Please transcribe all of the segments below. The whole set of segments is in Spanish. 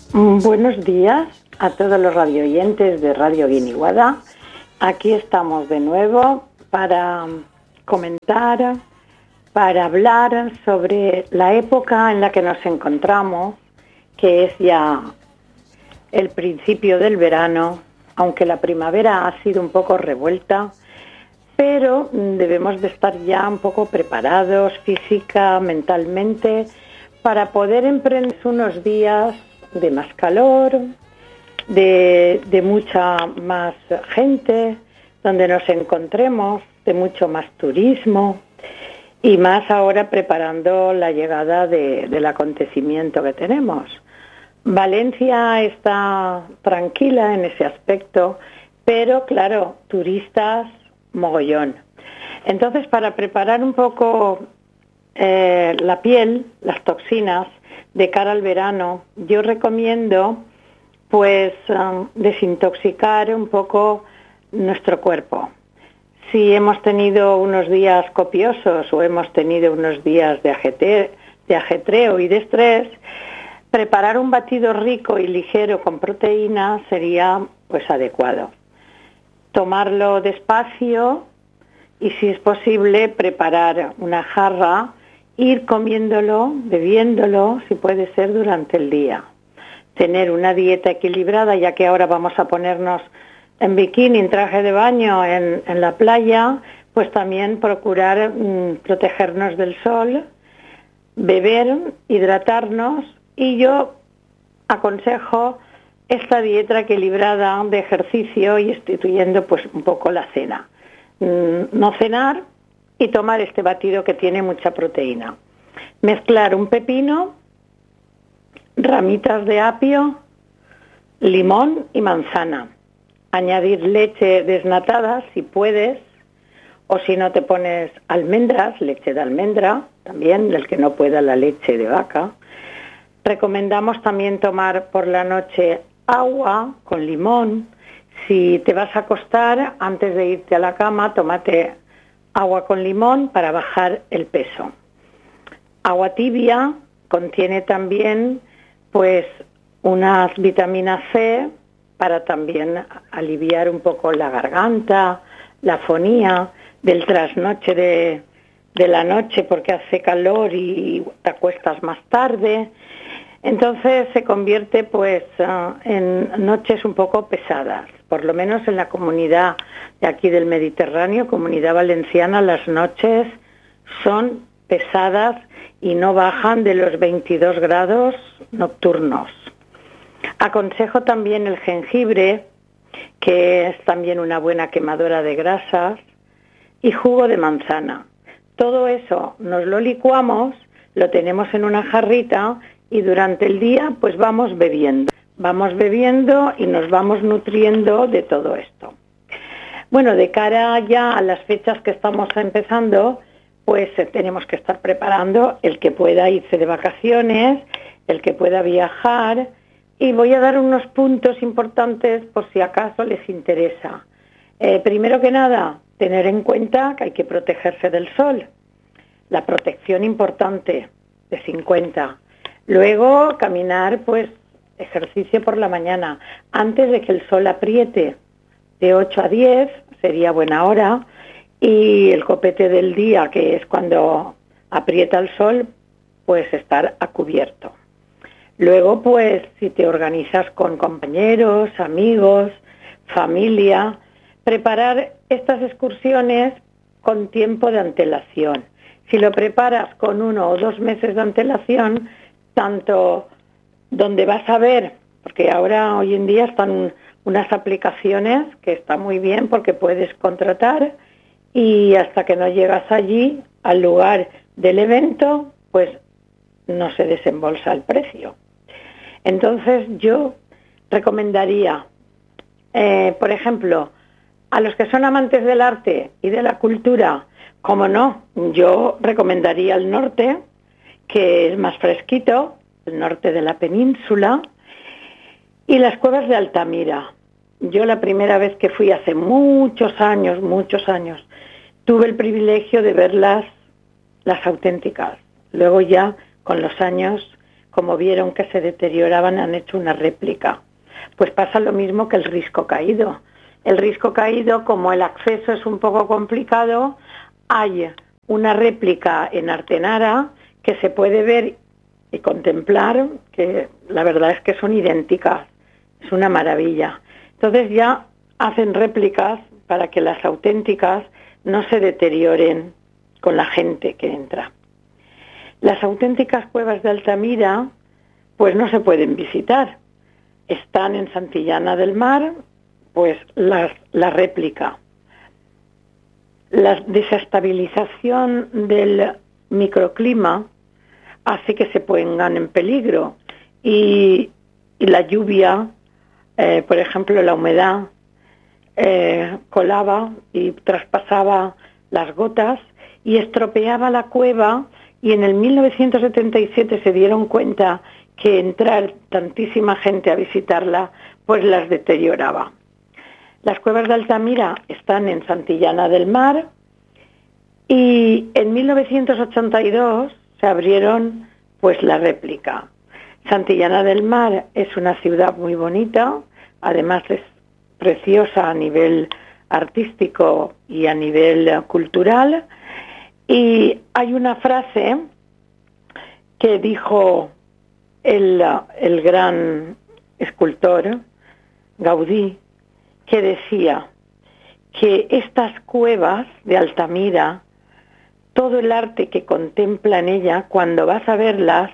Buenos días a todos los radioyentes de Radio Guiniguada. Aquí estamos de nuevo para comentar, para hablar sobre la época en la que nos encontramos, que es ya el principio del verano, aunque la primavera ha sido un poco revuelta, pero debemos de estar ya un poco preparados física, mentalmente, para poder emprender unos días de más calor, de mucha más gente, donde nos encontremos, de mucho más turismo y más ahora preparando la llegada del acontecimiento que tenemos. Valencia está tranquila en ese aspecto, pero claro, turistas mogollón. Entonces, para preparar un poco la piel, las toxinas, de cara al verano, yo recomiendo pues desintoxicar un poco nuestro cuerpo. Si hemos tenido unos días copiosos o hemos tenido unos días de ajetreo y de estrés, preparar un batido rico y ligero con proteína sería pues adecuado. Tomarlo despacio y, si es posible, preparar una jarra, ir comiéndolo, bebiéndolo, si puede ser, durante el día. Tener una dieta equilibrada, ya que ahora vamos a ponernos en bikini, en traje de baño, en la playa, pues también procurar protegernos del sol, beber, hidratarnos, y yo aconsejo esta dieta equilibrada de ejercicio y instituyendo pues un poco la cena. No cenar y tomar este batido que tiene mucha proteína. Mezclar un pepino, ramitas de apio, limón y manzana. Añadir leche desnatada si puedes, o si no te pones almendras, leche de almendra, también, el que no pueda la leche de vaca. Recomendamos también tomar por la noche agua con limón. Si te vas a acostar, antes de irte a la cama, tómate agua con limón para bajar el peso. Agua tibia contiene también pues unas vitaminas C para también aliviar un poco la garganta, la fonía del trasnoche de la noche, porque hace calor y te acuestas más tarde. Entonces se convierte pues en noches un poco pesadas. Por lo menos en la comunidad de aquí del Mediterráneo, comunidad valenciana, las noches son pesadas y no bajan de los 22 grados nocturnos. Aconsejo también el jengibre, que es también una buena quemadora de grasas, y jugo de manzana. Todo eso nos lo licuamos, lo tenemos en una jarrita y durante el día pues vamos bebiendo y nos vamos nutriendo de todo esto. Bueno, de cara ya a las fechas que estamos empezando, pues tenemos que estar preparando el que pueda irse de vacaciones, el que pueda viajar, y voy a dar unos puntos importantes por si acaso les interesa. Primero que nada, tener en cuenta que hay que protegerse del sol, la protección importante de 50. Luego caminar, pues ejercicio por la mañana, antes de que el sol apriete, de 8 a 10 sería buena hora, y el copete del día, que es cuando aprieta el sol, pues estar a cubierto. Luego, pues si te organizas con compañeros, amigos, familia, preparar estas excursiones con tiempo de antelación. Si lo preparas con 1 o 2 meses de antelación, tanto donde vas a ver, porque ahora hoy en día están unas aplicaciones que están muy bien porque puedes contratar y hasta que no llegas allí, al lugar del evento, pues no se desembolsa el precio. Entonces yo recomendaría, por ejemplo, a los que son amantes del arte y de la cultura, como no, yo recomendaría el norte, que es más fresquito, el norte de la península, y las cuevas de Altamira. Yo la primera vez que fui hace muchos años, tuve el privilegio de verlas, las auténticas. Luego ya, con los años, como vieron que se deterioraban, han hecho una réplica. Pues pasa lo mismo que el Risco Caído. El Risco Caído, como el acceso es un poco complicado, hay una réplica en Artenara que se puede ver y contemplar, que la verdad es que son idénticas. Es una maravilla. Entonces ya hacen réplicas para que las auténticas no se deterioren con la gente que entra. Las auténticas cuevas de Altamira pues no se pueden visitar. Están en Santillana del Mar, pues la réplica. La desestabilización del microclima hace que se pongan en peligro y la lluvia, por ejemplo la humedad, colaba y traspasaba las gotas y estropeaba la cueva, y en el 1977 se dieron cuenta que entrar tantísima gente a visitarla pues las deterioraba. Las cuevas de Altamira están en Santillana del Mar y en 1982 se abrieron pues la réplica. Santillana del Mar es una ciudad muy bonita, además es preciosa a nivel artístico y a nivel cultural, y hay una frase que dijo el gran escultor Gaudí, que decía que estas cuevas de Altamira, todo el arte que contempla en ella, cuando vas a verlas,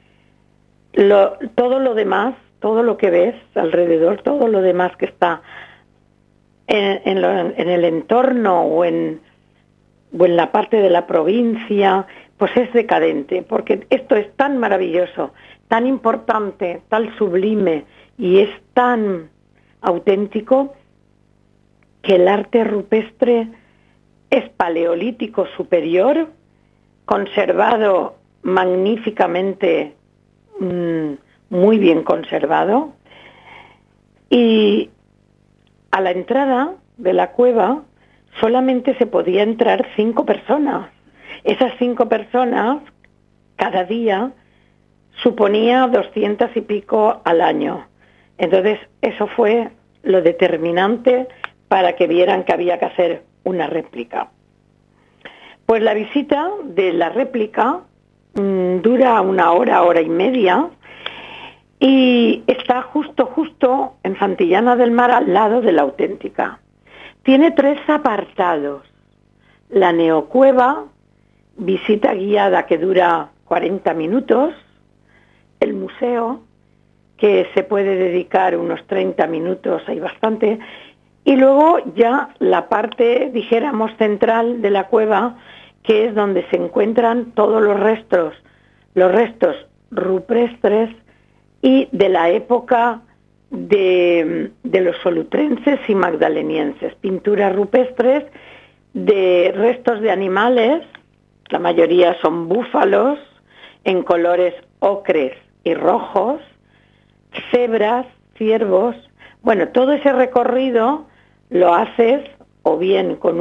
todo lo demás, todo lo que ves alrededor, todo lo demás que está en el entorno o en la parte de la provincia, pues es decadente, porque esto es tan maravilloso, tan importante, tan sublime y es tan auténtico que el arte rupestre es paleolítico superior, conservado magníficamente, muy bien conservado, y a la entrada de la cueva solamente se podía entrar 5 personas. Esas 5 personas cada día suponía 200 y pico al año. Entonces eso fue lo determinante para que vieran que había que hacer una réplica. Pues la visita de la réplica dura 1 hora, hora y media, y está justo en Santillana del Mar, al lado de la auténtica. Tiene 3 apartados: la neocueva, visita guiada que dura 40 minutos, el museo, que se puede dedicar unos 30 minutos, hay bastante, y luego ya la parte, dijéramos, central de la cueva, que es donde se encuentran todos los restos rupestres y de la época de los solutrenses y magdalenienses, pinturas rupestres de restos de animales, la mayoría son búfalos, en colores ocres y rojos, cebras, ciervos. Bueno, todo ese recorrido lo haces o bien con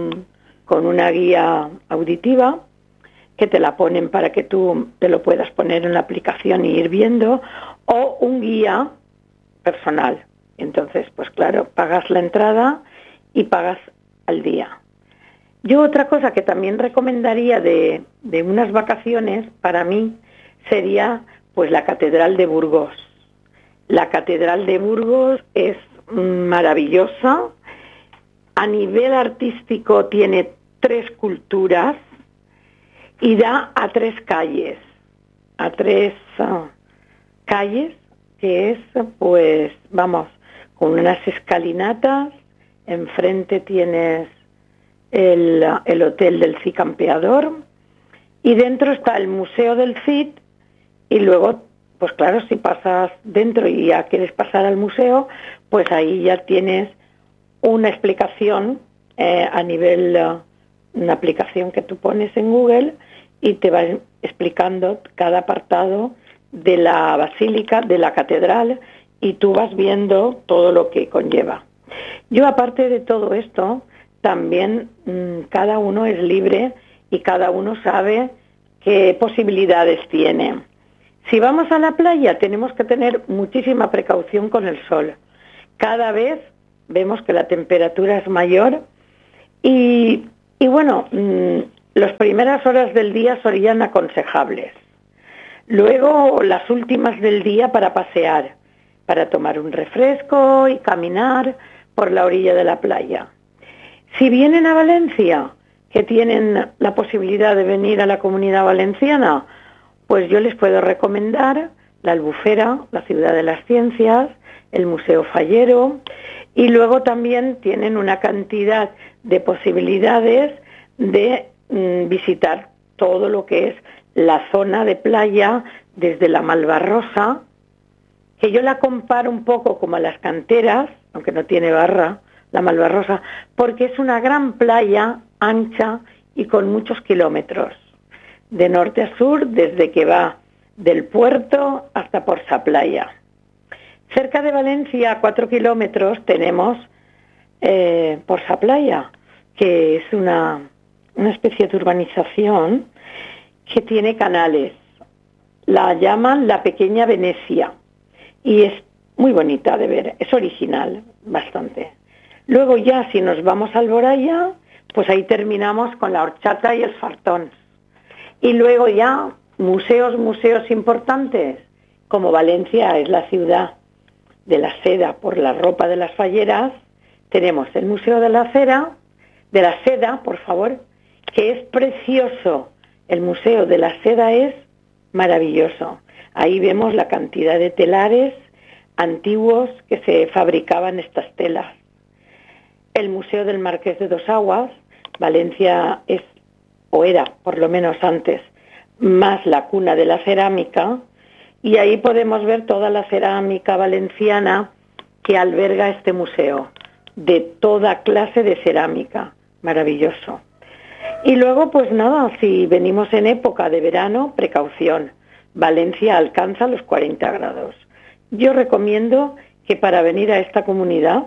una guía auditiva, que te la ponen para que tú te lo puedas poner en la aplicación y ir viendo, o un guía personal. Entonces, pues claro, pagas la entrada y pagas al día. Yo otra cosa que también recomendaría de unas vacaciones para mí sería pues la Catedral de Burgos. La Catedral de Burgos es maravillosa. A nivel artístico tiene 3 culturas y da a 3 calles. A 3 calles, que es, pues, vamos, con unas escalinatas. Enfrente tienes el Hotel del Cid Campeador y dentro está el Museo del Cid, y luego, pues claro, si pasas dentro y ya quieres pasar al museo, pues ahí ya tienes una explicación a nivel, una aplicación que tú pones en Google y te va explicando cada apartado de la basílica, de la catedral, y tú vas viendo todo lo que conlleva. Yo, aparte de todo esto, también cada uno es libre y cada uno sabe qué posibilidades tiene. Si vamos a la playa tenemos que tener muchísima precaución con el sol. Cada vez vemos que la temperatura es mayor y bueno, las primeras horas del día serían aconsejables. Luego las últimas del día para pasear, para tomar un refresco y caminar por la orilla de la playa. Si vienen a Valencia, que tienen la posibilidad de venir a la Comunidad Valenciana, pues yo les puedo recomendar la Albufera, la Ciudad de las Ciencias, el Museo Fallero, y luego también tienen una cantidad de posibilidades de visitar todo lo que es la zona de playa desde la Malvarrosa, que yo la comparo un poco como a las canteras, aunque no tiene barra, la Malvarrosa, porque es una gran playa ancha y con muchos kilómetros, de norte a sur, desde que va del puerto hasta Porsa Playa. Cerca de Valencia, a 4 kilómetros, tenemos Porsa Playa, que es una especie de urbanización que tiene canales. La llaman la Pequeña Venecia y es muy bonita de ver, es original, bastante. Luego ya, si nos vamos al Alboraya, pues ahí terminamos con la horchata y el fartón. Y luego ya, museos importantes, como Valencia es la ciudad de la seda por la ropa de las falleras, tenemos el Museo de la Seda, por favor, que es precioso. El Museo de la Seda es maravilloso. Ahí vemos la cantidad de telares antiguos que se fabricaban estas telas. El Museo del Marqués de Dos Aguas, Valencia es, o era, por lo menos antes, más la cuna de la cerámica, y ahí podemos ver toda la cerámica valenciana que alberga este museo, de toda clase de cerámica, maravilloso. Y luego, pues nada, si venimos en época de verano, precaución, Valencia alcanza los 40 grados. Yo recomiendo que para venir a esta comunidad,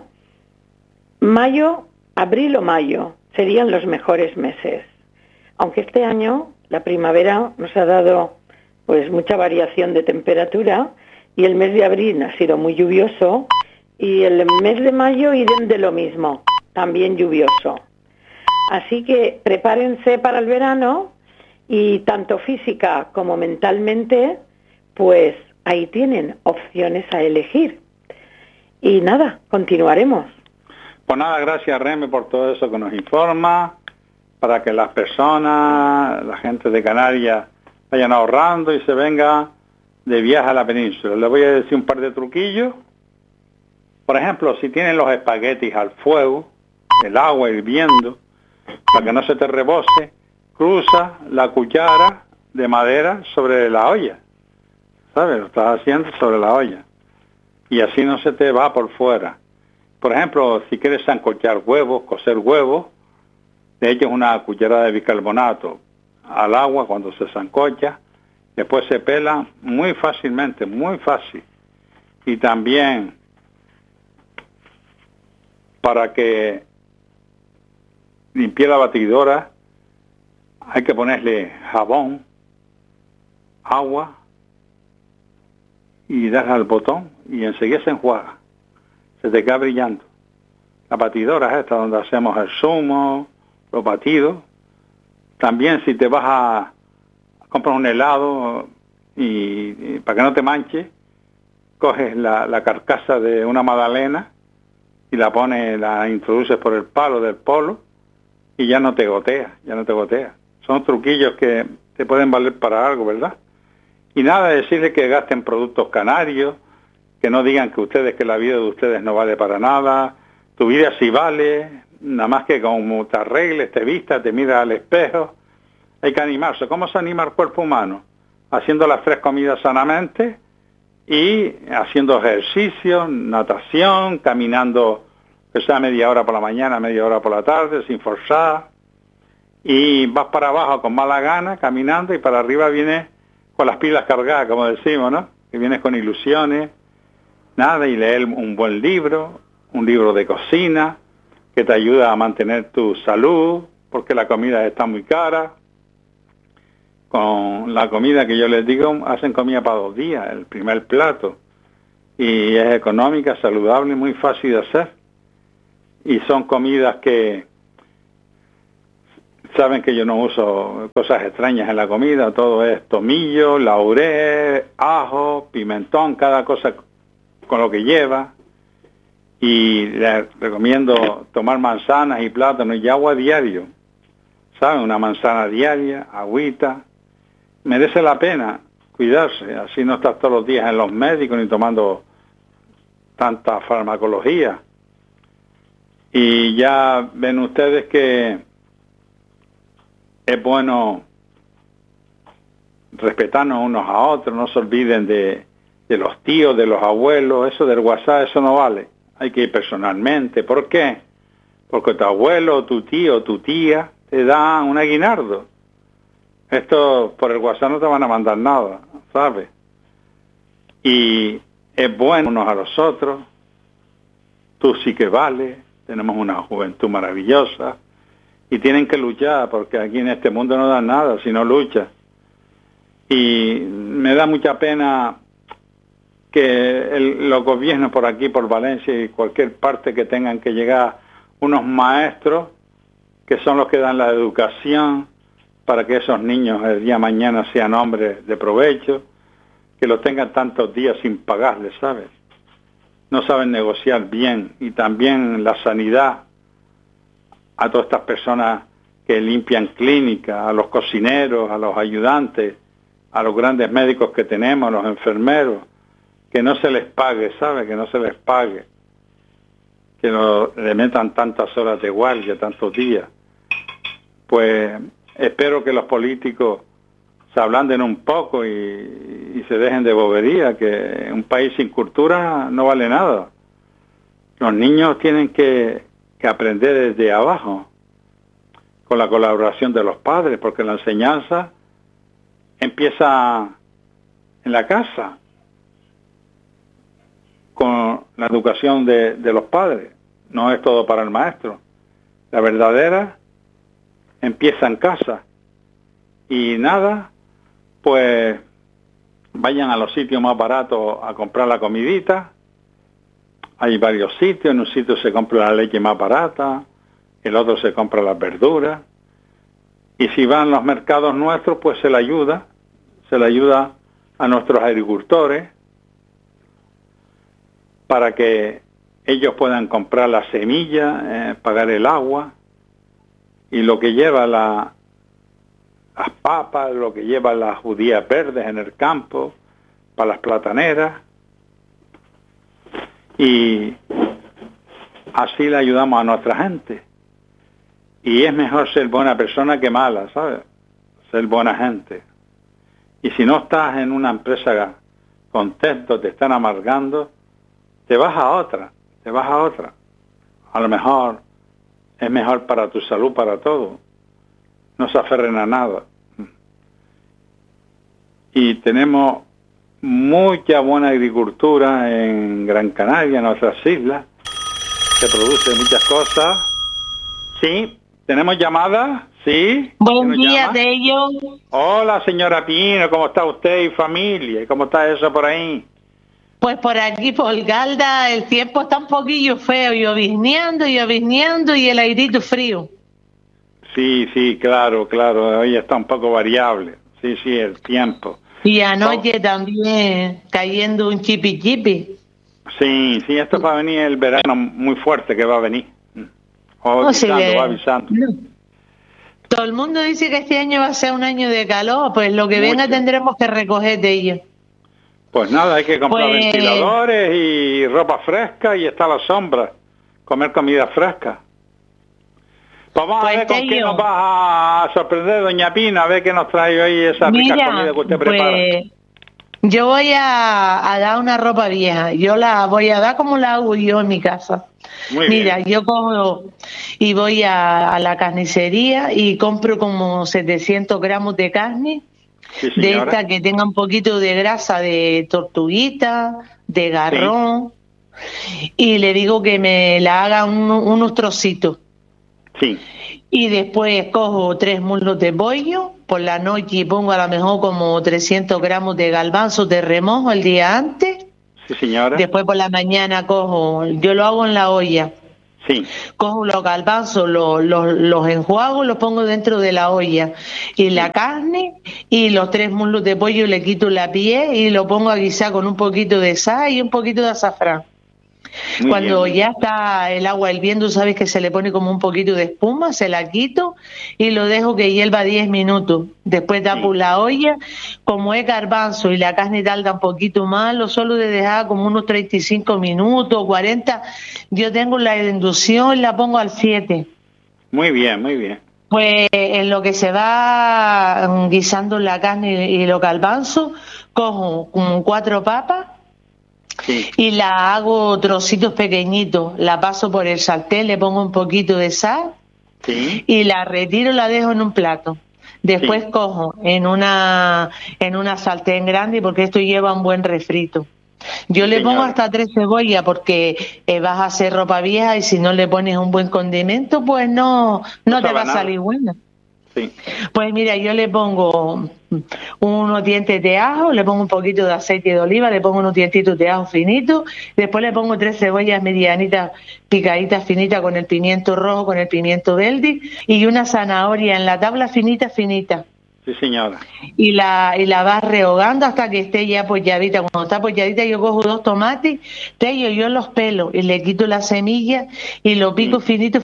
abril o mayo serían los mejores meses. Aunque este año la primavera nos ha dado pues mucha variación de temperatura y el mes de abril ha sido muy lluvioso y el mes de mayo idem de lo mismo, también lluvioso. Así que prepárense para el verano y tanto física como mentalmente, pues ahí tienen opciones a elegir. Y nada, continuaremos. Pues nada, gracias Reme por todo eso que nos informa, para que las personas, la gente de Canarias, vayan ahorrando y se venga de viaje a la península. Les voy a decir un par de truquillos. Por ejemplo, si tienen los espaguetis al fuego, el agua hirviendo, para que no se te rebose, cruza la cuchara de madera sobre la olla. ¿Sabes? Lo estás haciendo sobre la olla. Y así no se te va por fuera. Por ejemplo, si quieres sancochar huevos, cocer huevos, le echas una cucharada de bicarbonato al agua cuando se sancocha, después se pela muy fácilmente, muy fácil. Y también para que limpie la batidora hay que ponerle jabón, agua y darle al botón y enseguida se enjuaga, se te queda brillando. La batidora es esta donde hacemos el zumo, los batidos. También si te vas a comprar un helado y para que no te manche, coges la carcasa de una magdalena y la introduces por el palo del polo y ya no te gotea. Son truquillos que te pueden valer para algo, ¿verdad? Y nada, decirles que gasten productos canarios, que no digan que la vida de ustedes no vale para nada. Tu vida sí vale, nada más que como te arregles, te vistas, te miras al espejo. Hay que animarse. ¿Cómo se anima el cuerpo humano? Haciendo las 3 comidas sanamente y haciendo ejercicio, natación, caminando, que sea media hora por la mañana, media hora por la tarde, sin forzar. Y vas para abajo con mala gana, caminando, y para arriba vienes con las pilas cargadas, como decimos, ¿no? Que vienes con ilusiones, nada, y leer un buen libro, un libro de cocina, que te ayuda a mantener tu salud, porque la comida está muy cara. con la comida que yo les digo, hacen comida para 2 días, el primer plato. Y es económica, saludable y muy fácil de hacer. Y son comidas que saben que yo no uso cosas extrañas en la comida, todo es tomillo, laurel, ajo, pimentón, cada cosa con lo que lleva. Y les recomiendo tomar manzanas y plátanos y agua diario. ¿Saben? Una manzana diaria, agüita. Merece la pena cuidarse, así no estás todos los días en los médicos ni tomando tanta farmacología. Y ya ven ustedes que es bueno respetarnos unos a otros, no se olviden de los tíos, de los abuelos, eso del WhatsApp, eso no vale. Hay que ir personalmente. ¿Por qué? Porque tu abuelo, tu tío, tu tía te dan un aguinaldo. Esto por el WhatsApp no te van a mandar nada, ¿sabes? Y es bueno unos a los otros. Tú sí que vales. Tenemos una juventud maravillosa. Y tienen que luchar, porque aquí en este mundo no dan nada si no luchas. Y me da mucha pena que los gobiernos por aquí, por Valencia y cualquier parte que tengan que llegar unos maestros que son los que dan la educación para que esos niños el día de mañana sean hombres de provecho, que los tengan tantos días sin pagarles, ¿sabes? No saben negociar bien. Y también la sanidad a todas estas personas que limpian clínicas, a los cocineros, a los ayudantes, a los grandes médicos que tenemos, a los enfermeros, que no se les pague, ¿sabes? Que no se les pague, que no le metan tantas horas de guardia, tantos días. Pues espero que los políticos se ablanden un poco y se dejen de bobería, que un país sin cultura no vale nada. Los niños tienen que aprender desde abajo, con la colaboración de los padres, porque la enseñanza empieza en la casa, con la educación de los padres. No es todo para el maestro. La verdadera empieza en casa. Y nada, pues vayan a los sitios más baratos a comprar la comidita. Hay varios sitios. En un sitio se compra la leche más barata, el otro se compra las verduras. Y si van los mercados nuestros, pues se le ayuda a nuestros agricultores para que ellos puedan comprar la semilla, pagar el agua y lo que lleva las papas, lo que lleva las judías verdes en el campo, para las plataneras. Y así le ayudamos a nuestra gente. Y es mejor ser buena persona que mala, ¿sabes? Ser buena gente. Y si no estás en una empresa contento, te están amargando, te vas a otra. A lo mejor es mejor para tu salud, para todo. No se aferren a nada. Y tenemos mucha buena agricultura en Gran Canaria, en nuestras islas. Se produce muchas cosas. Sí, tenemos llamadas. Sí. Buen día, Tello. Hola, señora Pino, ¿cómo está usted y familia? ¿Cómo está eso por ahí? Pues por aquí, por Galda, el tiempo está un poquillo feo, llovizneando y el airito frío. Sí, claro, hoy está un poco variable. Sí, el tiempo. Y anoche también cayendo un chipi. Sí, esto va a venir el verano muy fuerte que va a venir. Va avisando. No. Todo el mundo dice que este año va a ser un año de calor, pues lo que venga tendremos que recoger de ellos. Pues nada, hay que comprar ventiladores y ropa fresca y estar a la sombra, comer comida fresca. Vamos a ver con qué nos va a sorprender doña Pina, a ver qué nos trae hoy esa rica comida que usted prepara. Yo voy a dar una ropa vieja, yo la voy a dar como la hago yo en mi casa. Mira, yo cojo y voy a la carnicería y compro como 700 gramos de carne. Sí, de esta que tenga un poquito de grasa de tortuguita, de garrón, y le digo que me la haga unos trocitos. Sí. Y después cojo 3 muslos de pollo por la noche y pongo a lo mejor como 300 gramos de garbanzo de remojo el día antes. Sí, señora. Después por la mañana cojo, yo lo hago en la olla. Sí. Cojo los garbanzos, los enjuago, los pongo dentro de la olla. Y la carne y los 3 muslos de pollo le quito la piel y lo pongo a guisar con un poquito de sal y un poquito de azafrán. Cuando ya está el agua hirviendo, sabes que se le pone como un poquito de espuma, se la quito y lo dejo que hierva 10 minutos. Después tapo la olla, como es garbanzo y la carne tarda un poquito más, lo suelo de dejar como unos 35 minutos, 40. Yo tengo la inducción, la pongo al 7. Muy bien, muy bien. Pues en lo que se va guisando la carne y los garbanzos, cojo como 4 papas. Sí. Y la hago trocitos pequeñitos, la paso por el sartén, le pongo un poquito de sal y la retiro, la dejo en un plato. Después cojo en una sartén grande porque esto lleva un buen refrito. Yo le pongo hasta 3 cebollas porque vas a hacer ropa vieja y si no le pones un buen condimento, pues no te va a salir buena. Sí. Pues mira, yo le pongo unos dientes de ajo, le pongo un poquito de aceite de oliva, le pongo unos dientitos de ajo finitos, después le pongo 3 cebollas medianitas picaditas finitas con el pimiento rojo, con el pimiento verde y una zanahoria en la tabla finita. Sí, señora. Y la vas rehogando hasta que esté ya polladita. Cuando está polladita yo cojo 2 tomates, yo los pelo y le quito la semilla y lo pico finito.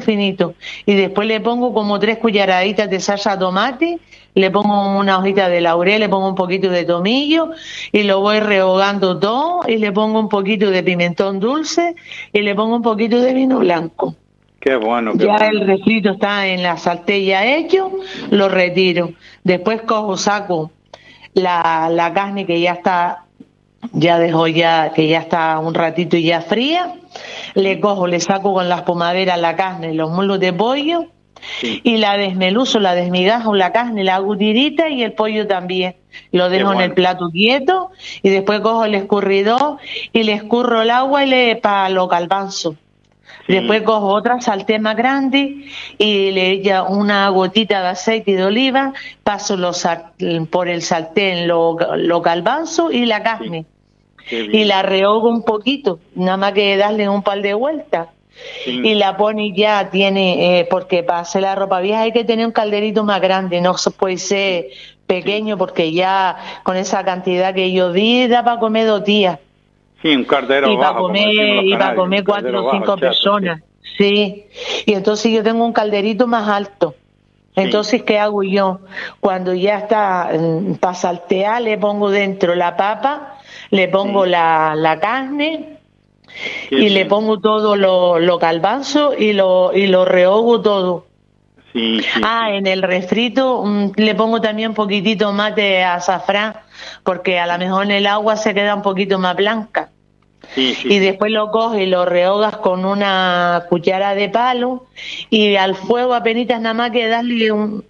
Y después le pongo como 3 cucharaditas de salsa de tomate, le pongo una hojita de laurel, le pongo un poquito de tomillo y lo voy rehogando todo y le pongo un poquito de pimentón dulce y le pongo un poquito de vino blanco. Qué bueno. Ya el refrito está en la sartén ya hecho, lo retiro. Después saco la carne que ya está, que ya está un ratito y ya fría. Le saco con la espumadera la carne, los muslos de pollo y la desmeluzo, la desmigajo la carne, la hago tirita y el pollo también. Lo dejo en el plato quieto y después cojo el escurridor y le escurro el agua para los garbanzos. Después cojo otra sartén más grande y le echo una gotita de aceite de oliva, paso por el sartén los garbanzos y la carne. Y la rehogo un poquito, nada más que darle un par de vueltas. Y la pone ya, porque para hacer la ropa vieja hay que tener un calderito más grande, no puede ser pequeño porque ya con esa cantidad que yo di da para comer 2 días. Sí, un caldero y bajo, para comer 4 o 5 personas. Sí. Y entonces yo tengo un calderito más alto. Entonces, ¿qué hago yo? Cuando ya está para saltear, le pongo dentro la papa, le pongo la carne y le pongo todo lo garbanzos y lo rehogo todo. En el refrito le pongo también un poquitito más de azafrán porque a lo mejor en el agua se queda un poquito más blanca. Y después lo coges y lo rehogas con una cuchara de palo y al fuego apenitas nada más que darle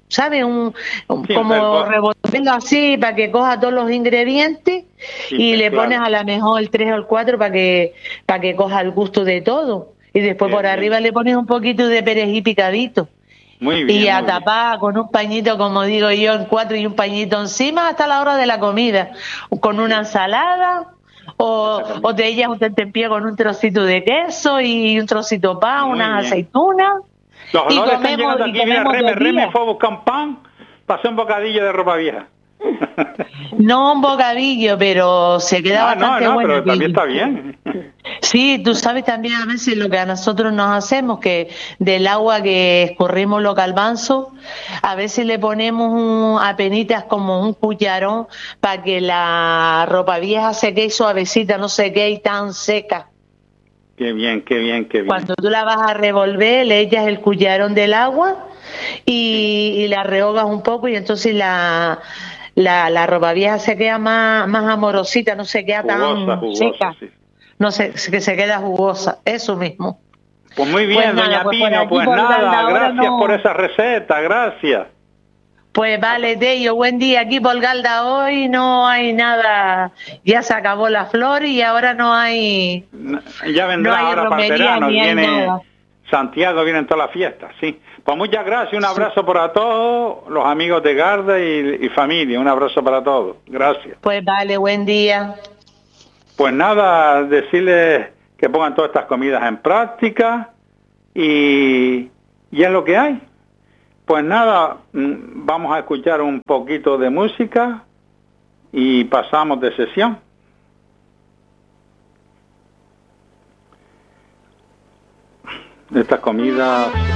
como revolverlo así para que coja todos los ingredientes y le pones a lo mejor el 3 o el 4 para que coja el gusto de todo y después por arriba le pones un poquito de perejil picadito. Muy bien, y a tapar con un pañito, como digo yo, en 4 y un pañito encima hasta la hora de la comida, con una ensalada o te echas un tentempié con un trocito de queso y un trocito de pan, unas aceitunas. Los olores están llegando aquí, mira, Reme fue a buscar un pan, pasó un bocadillo de ropa vieja. No un bocadillo, pero se queda bastante bueno. Pero también está bien. Sí, tú sabes también a veces lo que a nosotros nos hacemos, que del agua que escurrimos los garbanzos, a veces le ponemos apenitas como un cucharón para que la ropa vieja se quede suavecita, no se quede tan seca. Qué bien, qué bien, qué bien. Cuando tú la vas a revolver, le echas el cucharón del agua y la rehogas un poco y entonces la ropa vieja se queda más amorosita, no se queda jugosa, seca. Sí. No sé, que se queda jugosa, eso mismo. Pues muy bien, doña Pino, pues nada, gracias por esa receta, gracias. Pues vale, Tello, buen día. Aquí por Galda hoy no hay nada, ya se acabó la flor y ahora no hay. Ya vendrá ahora para el verano, Santiago vienen todas las fiestas, sí. Pues muchas gracias, un abrazo para todos los amigos de Garda y familia, un abrazo para todos. Gracias. Pues vale, buen día. Pues nada, decirles que pongan todas estas comidas en práctica y es lo que hay. Pues nada, vamos a escuchar un poquito de música y pasamos de sesión. Estas comidas